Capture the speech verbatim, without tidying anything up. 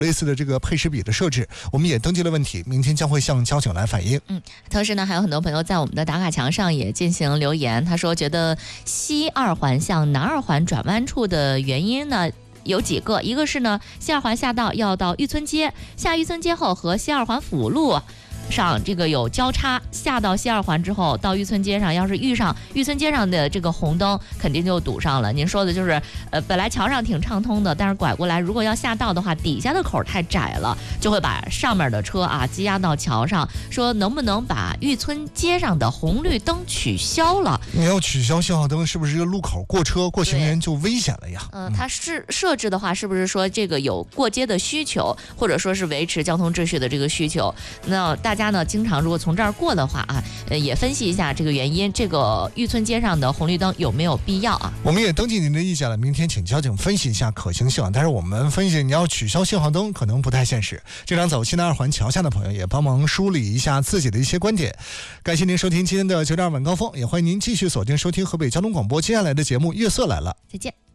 类似的这个配时比的设置，我们也登记了问题，明天将会向交警来反映。 嗯，同时呢，还有很多朋友在我们的打卡墙上也进行留言，他说觉得西二环向南二环转弯处的原因呢有几个，一个是呢西二环下道要到玉村街，下玉村街后和西二环辅路上这个有交叉，下到西二环之后到玉村街上，要是遇上玉村街上的这个红灯，肯定就堵上了。您说的就是呃本来桥上挺畅通的，但是拐过来如果要下道的话，底下的口太窄了，就会把上面的车啊积压到桥上。说能不能把玉村街上的红绿灯取消了？ 你要取消信号灯，是不是这个路口过车过行人就危险了呀？ 嗯、呃，它是设置的话，是不是说这个有过街的需求，或者说是维持交通秩序的这个需求？那大家呢经常如果从这儿过的话啊，呃也分析一下这个原因，这个玉村街上的红绿灯有没有必要啊？ 我们也登记您的意见了，明天请交警分析一下可行性。但是我们分析你要取消信号灯可能不太现实。经常走西南二环桥下的朋友也帮忙梳理一下自己的一些观点。感谢您收听今天的九点二晚高峰，也欢迎您继续锁定收听河北交通广播接下来的节目《月色来了》。 再见。